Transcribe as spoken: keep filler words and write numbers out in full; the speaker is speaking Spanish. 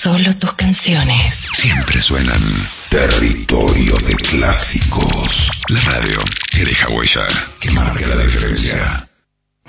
Solo tus canciones. Siempre suenan Territorio de Clásicos. La radio que deja huella, que marca la diferencia.